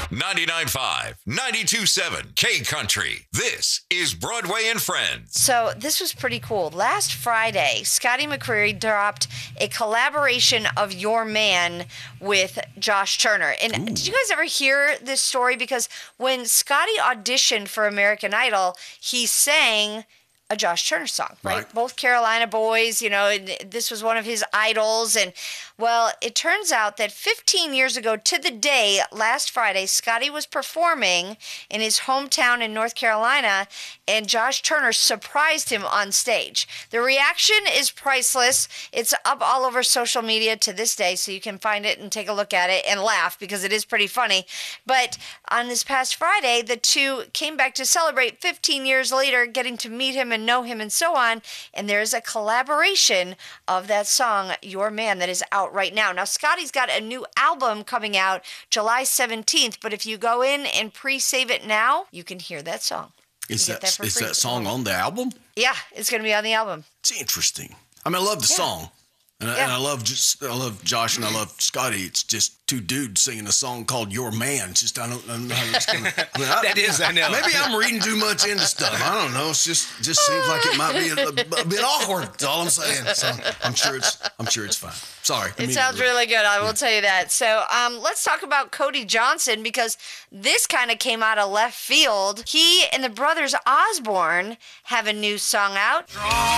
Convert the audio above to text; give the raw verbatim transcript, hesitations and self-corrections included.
ninety-nine point five, ninety-two point seven K Country. This is Broadway and Friends. So this was pretty cool. Last Friday, Scotty McCreery dropped a collaboration of Your Man with Josh Turner. And Ooh. Did you guys ever hear this story? Because when Scotty auditioned for American Idol, he sang a Josh Turner song, right? right? Both Carolina boys, you know, and this was one of his idols. And, well, it turns out that fifteen years ago to the day, last Friday, Scotty was performing in his hometown in North Carolina, and Josh Turner surprised him on stage. The reaction is priceless. It's up all over social media to this day, so you can find it and take a look at it and laugh because it is pretty funny. But on this past Friday, the two came back to celebrate fifteen years later, getting to meet him and know him and so on, and there's a collaboration of that song, Your Man, that is out right now. Now, Scotty's got a new album coming out July seventeenth, but if you go in and pre-save it now, you can hear that song. Is that, that is that song on the album? Yeah, it's going to be on the album. It's interesting. I mean, I love the yeah. song. And, yeah. I, and I love just I love Josh and I love Scotty. It's just two dudes singing a song called Your Man. It's just I don't, I don't know how it's gonna. I mean, I, that is, I know. Maybe I'm reading too much into stuff. I don't know. It's just just seems like it might be a, a, a bit awkward. That's all I'm saying. So I'm sure it's I'm sure it's fine. Sorry. It sounds really good. I will yeah. tell you that. So um, let's talk about Cody Johnson because this kind of came out of left field. He and the brothers Osborne have a new song out.